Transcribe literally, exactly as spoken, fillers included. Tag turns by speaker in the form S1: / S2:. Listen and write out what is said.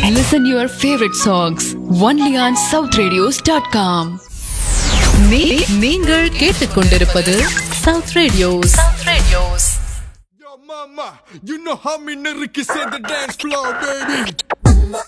S1: Listen your favorite songs only on south radios dot com. நீங்கள் கேட்டுக்கொண்டிருப்பது South Radios. South Radios.
S2: Yo mama, you know how me nigga can set the dance floor, baby.